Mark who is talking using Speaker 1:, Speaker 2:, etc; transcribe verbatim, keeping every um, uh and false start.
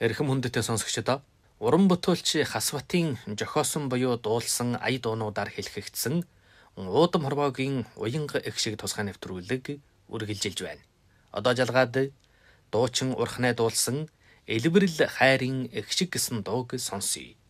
Speaker 1: Эрхэм хүндэтэй сонсогчдоо уран бүтээлч Хасбатын жохоосон буюу дуулсан ая дуунуудаар хэлхэгдсэн уудам хорвоогийн уянга их шиг тусгай нэвтрүүлэг үргэлжилж байна. Одоо жалгаад дуучин Урхнай дуулсан Элбэрэл хайрын их шиг гэсэн дууг сонсъё.